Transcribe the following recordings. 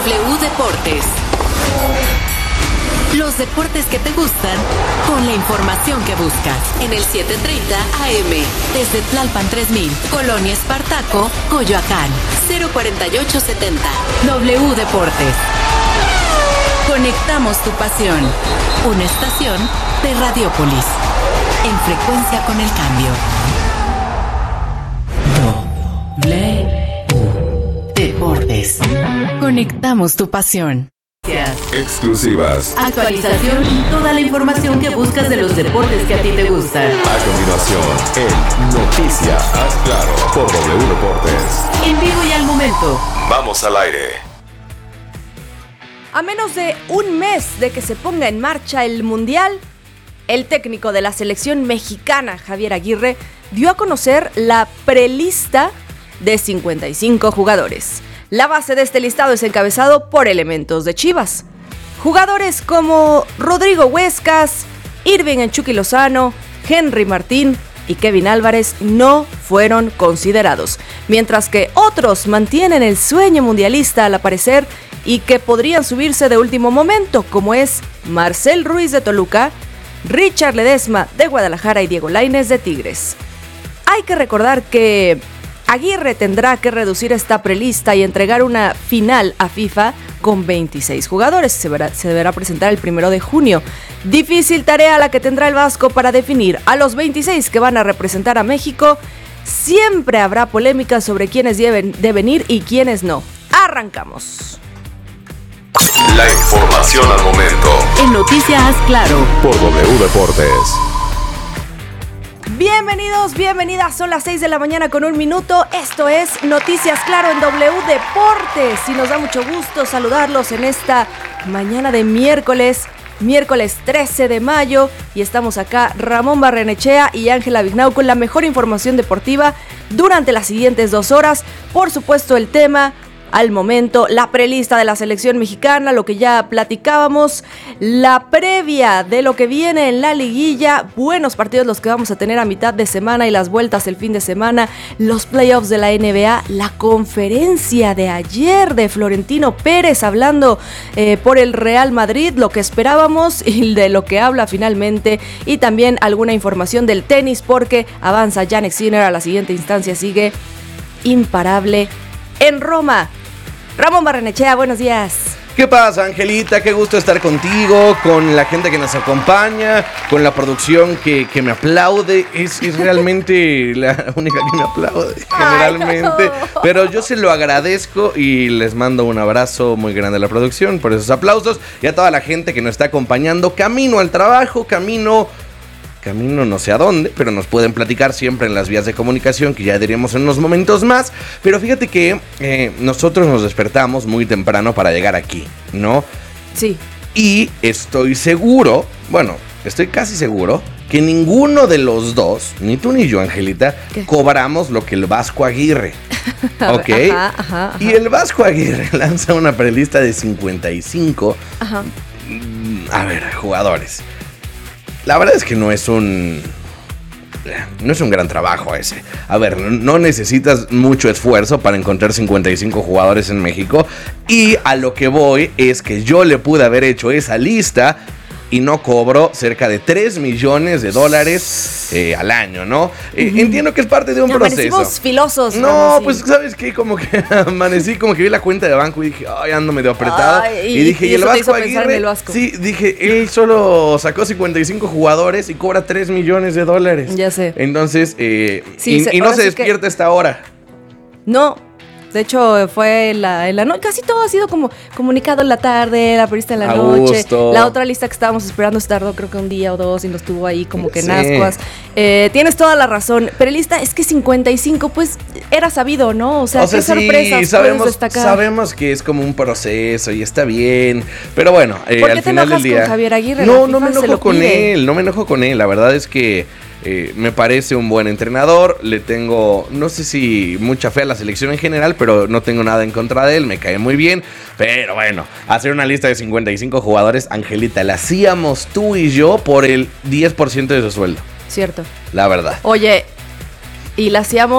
W Deportes. Los deportes que te gustan, con la información que buscas. En el 730 AM, desde Tlalpan 3000, Colonia Espartaco, Coyoacán, 04870. W Deportes. Conectamos tu pasión. Una estación de Radiopolis. En frecuencia con el cambio. W Deportes. Conectamos tu pasión. Exclusivas. Actualización y toda la información que buscas de los deportes que a ti te gustan. A continuación, en Noticias Haz Claro por W Deportes. En vivo y al momento. Vamos al aire. A menos de un mes de que se ponga en marcha el Mundial, el técnico de la selección mexicana, Javier Aguirre, dio a conocer la prelista de 55 jugadores. La base de este listado es encabezado por elementos de Chivas. Jugadores como Rodrigo Huescas, Irving El Chucky Lozano, Henry Martín y Kevin Álvarez no fueron considerados, mientras que otros mantienen el sueño mundialista al aparecer y que podrían subirse de último momento, como es Marcel Ruiz de Toluca, Richard Ledesma de Guadalajara y Diego Lainez de Tigres. Hay que recordar que Aguirre tendrá que reducir esta prelista y entregar una final a FIFA con 26 jugadores. Se deberá presentar el 1 de junio. Difícil tarea la que tendrá el Vasco para definir a los 26 que van a representar a México. Siempre habrá polémica sobre quiénes deben ir y quiénes no. Arrancamos. La información al momento. En Noticias Haz Claro por W Deportes. Bienvenidos, bienvenidas, son las 6 de la mañana con 1 minuto. Esto es Noticias Claro en W Deportes y nos da mucho gusto saludarlos en esta mañana de miércoles 13 de mayo, y estamos acá Ramón Barrenechea y Ángela Vignau con la mejor información deportiva durante las siguientes 2 horas. Por supuesto, el tema al momento, la prelista de la selección mexicana, lo que ya platicábamos, la previa de lo que viene en la liguilla, buenos partidos los que vamos a tener a mitad de semana y las vueltas el fin de semana, los playoffs de la NBA, la conferencia de ayer de Florentino Pérez hablando por el Real Madrid, lo que esperábamos y de lo que habla finalmente, y también alguna información del tenis porque avanza Jannik Sinner a la siguiente instancia, sigue imparable en Roma. Ramón Barrenechea, buenos días. ¿Qué pasa, Angelita? Qué gusto estar contigo, con la gente que nos acompaña, con la producción que me aplaude. Es realmente la única que me aplaude, generalmente. No. Pero yo se lo agradezco y les mando un abrazo muy grande a la producción por esos aplausos. Y a toda la gente que nos está acompañando camino al trabajo, camino no sé a dónde, pero nos pueden platicar siempre en las vías de comunicación, que ya diremos en unos momentos más. Pero fíjate que nosotros nos despertamos muy temprano para llegar aquí, ¿no? Sí. Y estoy casi seguro que ninguno de los dos, ni tú ni yo, Angelita, cobramos lo que el Vasco Aguirre. ¿Ok? Ajá. Y el Vasco Aguirre lanza una prelista de 55 jugadores. La verdad es que no es un gran trabajo ese. A ver, no necesitas mucho esfuerzo para encontrar 55 jugadores en México. Y a lo que voy es que yo le pude haber hecho esa lista y no cobro cerca de $3 millones al año, ¿no? Entiendo que es parte de un proceso. Amanecimos filosos. No, pues, ¿sabes qué? Como que amanecí, como que vi la cuenta de banco y dije, ay, ando medio apretado. Ay, y dije, ¿y el Vasco Aguirre? Sí, dije, él solo sacó 55 jugadores y cobra $3 millones. Ya sé. Entonces, sí, y no se despierta a esta hora. No. De hecho, fue en la noche. Casi todo ha sido como comunicado en la tarde, la prelista en la noche. Gusto. La otra lista que estábamos esperando se tardó creo que un día o dos y nos tuvo ahí como que en Sí. ascuas. Tienes toda la razón. Prelista es que 55, pues era sabido, ¿no? O sea qué sorpresas puedes destacar. Sabemos que es como un proceso y está bien. Pero bueno, ¿Por qué al te final enojas del día. con Javier Aguirre? No me enojo con él. No me enojo con él. La verdad es que me parece un buen entrenador. Le tengo, no sé si mucha fe a la selección en general, pero no tengo nada en contra de él. Me cae muy bien. Pero bueno, hacer una lista de 55 jugadores, Angelita, la hacíamos tú y yo por el 10% de su sueldo. Cierto. La verdad. Oye, y la hacíamos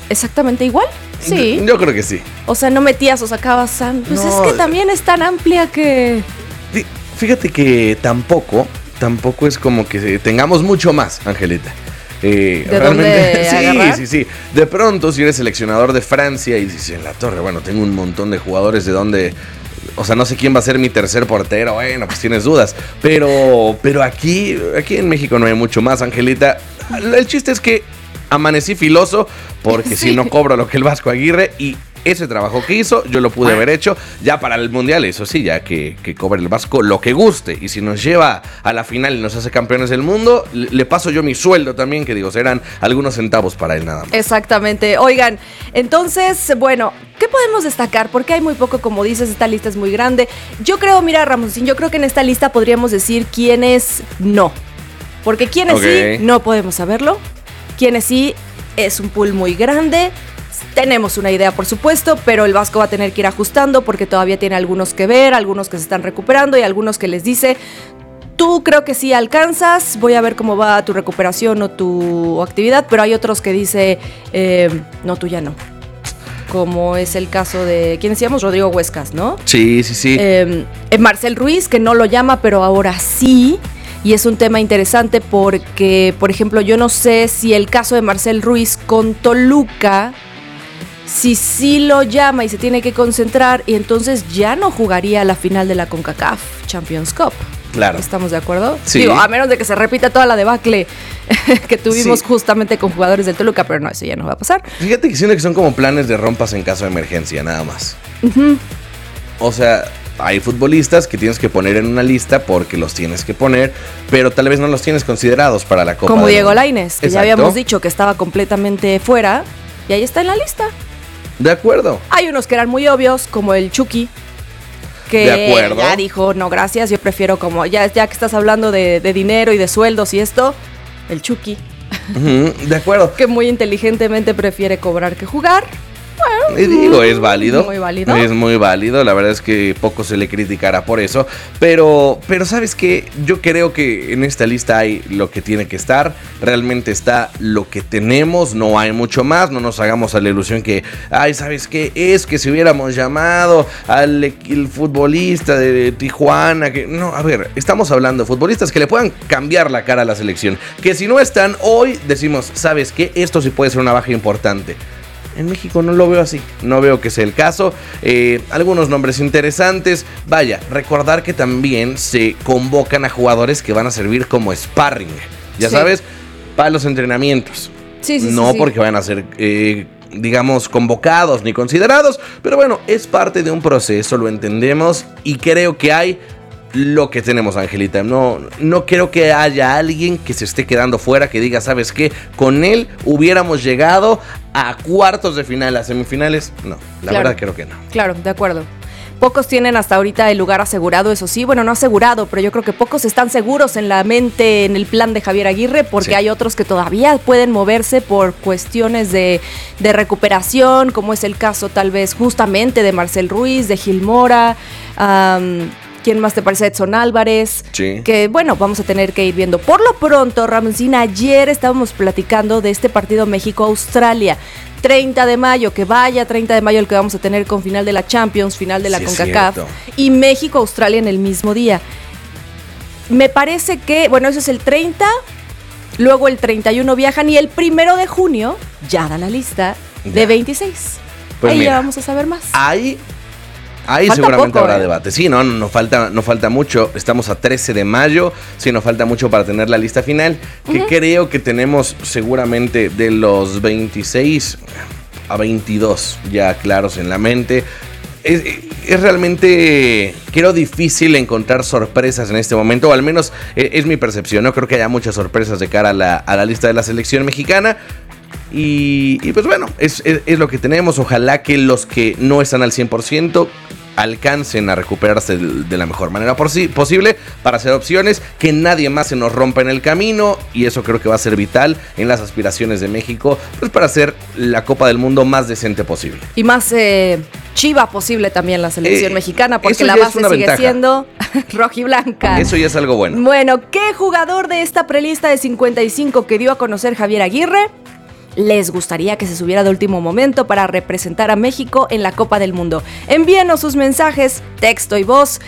exactamente igual. Sí. Yo creo que sí. O sea, no metías o sacabas. Pues No. es que también es tan amplia que. Fíjate que tampoco es como que tengamos mucho más, Angelita. dónde agarrar? Sí. De pronto, si eres seleccionador de Francia y dices, en la torre, bueno, tengo un montón de jugadores de donde... O sea, no sé quién va a ser mi tercer portero. Bueno, pues tienes dudas. Pero aquí en México no hay mucho más, Angelita. El chiste es que amanecí filoso porque si no cobro lo que el Vasco Aguirre y ese trabajo que hizo, yo lo pude haber hecho ya para el Mundial, eso sí, ya que cobre el Vasco lo que guste. Y si nos lleva a la final y nos hace campeones del mundo, le paso yo mi sueldo también, que digo, serán algunos centavos para él nada más. Exactamente. Oigan, entonces, bueno, ¿qué podemos destacar? Porque hay muy poco, como dices, esta lista es muy grande. Yo creo, mira, Ramoncín, yo creo que en esta lista podríamos decir quiénes no. Porque quiénes sí, no podemos saberlo. Quiénes sí, es un pool muy grande. Tenemos una idea, por supuesto, pero el Vasco va a tener que ir ajustando porque todavía tiene algunos que ver, algunos que se están recuperando y algunos que les dice, tú creo que sí alcanzas, voy a ver cómo va tu recuperación o tu actividad, pero hay otros que dice, no, tú ya no. Como es el caso de, ¿quién decíamos? Rodrigo Huescas, ¿no? Sí. Marcel Ruiz, que no lo llama, pero ahora sí. Y es un tema interesante porque, por ejemplo, yo no sé si el caso de Marcel Ruiz con Toluca, si sí lo llama y se tiene que concentrar, y entonces ya no jugaría la final de la CONCACAF Champions Cup. Claro. ¿Estamos de acuerdo? Sí. Digo, a menos de que se repita toda la debacle que tuvimos justamente con jugadores del Toluca, pero no, eso ya no va a pasar. Fíjate que siento que son como planes de rompas en caso de emergencia, nada más. O sea, hay futbolistas que tienes que poner en una lista porque los tienes que poner, pero tal vez no los tienes considerados para la Copa. Como del Diego Mundo. Lainez, que Exacto. ya habíamos dicho que estaba completamente fuera, y ahí está en la lista. De acuerdo. Hay unos que eran muy obvios, como el Chucky, que De acuerdo. ya dijo, no, gracias, yo prefiero como, ya que estás hablando de dinero y de sueldos y esto, el Chucky, De acuerdo. que muy inteligentemente prefiere cobrar que jugar. Y digo, es válido. Muy válido. Es muy válido. La verdad es que poco se le criticará por eso. Pero ¿sabes qué? Yo creo que en esta lista hay lo que tiene que estar. Realmente está lo que tenemos. No hay mucho más. No nos hagamos a la ilusión que, ay, ¿sabes qué? Es que si hubiéramos llamado el futbolista de Tijuana. Que no, a ver, estamos hablando de futbolistas que le puedan cambiar la cara a la selección. Que si no están hoy, decimos, ¿sabes qué? Esto sí puede ser una baja importante. En México no lo veo así, no veo que sea el caso. Algunos nombres interesantes. Vaya, recordar que también se convocan a jugadores que van a servir como sparring, ya sabes, para los entrenamientos. Sí. No porque van a ser, digamos, convocados ni considerados, pero bueno, es parte de un proceso, lo entendemos y creo que hay lo que tenemos, Angelita. No creo que haya alguien que se esté quedando fuera, que diga, ¿sabes qué? Con él hubiéramos llegado a cuartos de final, a semifinales. No, la verdad creo que no. Claro, de acuerdo. Pocos tienen hasta ahorita el lugar asegurado, eso sí, bueno, no asegurado, pero yo creo que pocos están seguros en la mente, en el plan de Javier Aguirre, porque hay otros que todavía pueden moverse por cuestiones de recuperación, como es el caso tal vez justamente de Marcel Ruiz, de Gil Mora, ¿quién más te parece? Edson Álvarez. Sí. Que bueno, vamos a tener que ir viendo. Por lo pronto, Ramoncín, ayer estábamos platicando de este partido México-Australia. 30 de mayo, que vaya 30 de mayo el que vamos a tener con final de la Champions, final de la CONCACAF. Y México-Australia en el mismo día. Me parece que, bueno, eso es el 30, luego el 31 viajan y el 1 de junio ya da la lista de 26. Pues ahí mira, ya vamos a saber más. Ahí Falta seguramente poco, habrá debate. Sí, no falta mucho. Estamos a 13 de mayo. Sí, nos falta mucho para tener la lista final. Que creo que tenemos seguramente de los 26 a 22 ya claros en la mente. Es realmente, creo, difícil encontrar sorpresas en este momento. O al menos es mi percepción. No creo que haya muchas sorpresas de cara a la lista de la selección mexicana. Y pues bueno, es lo que tenemos. Ojalá que los que no están al 100% alcancen a recuperarse de la mejor manera posible para hacer opciones, que nadie más se nos rompa en el camino, y eso creo que va a ser vital en las aspiraciones de México, pues para hacer la Copa del Mundo más decente posible. Y más chiva posible también la selección mexicana, porque la ya base sigue siendo rojiblanca. Eso ya es algo bueno. Bueno, ¿qué jugador de esta prelista de 55 que dio a conocer Javier Aguirre les gustaría que se subiera de último momento para representar a México en la Copa del Mundo. Envíenos sus mensajes, texto y voz